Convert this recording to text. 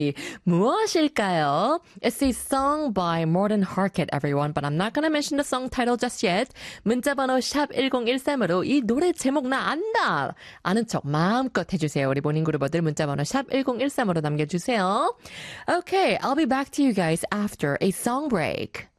무엇일까요? It's a song by Morten Harket, everyone, but I'm not going to mention the song title just yet. 문자번호 샵 1013으로 이 노래 제목 나 안다! 아는 척 마음껏 해주세요. 우리 모닝그룹어들 문자번호 샵 1013으로 남겨주세요. Okay, I'll be back to you guys after a song break.